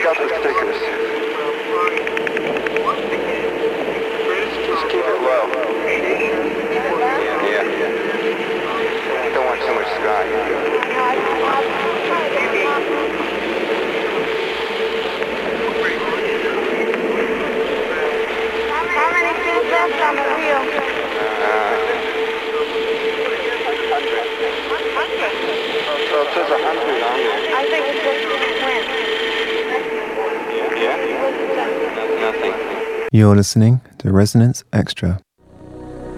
out the stickers. Just keep it low. Yeah. Don't want too much sky. How many feet left on the wheel? 100. So it says 100 on there. I think it's just went. Yeah? Nothing. You're listening to Resonance Extra.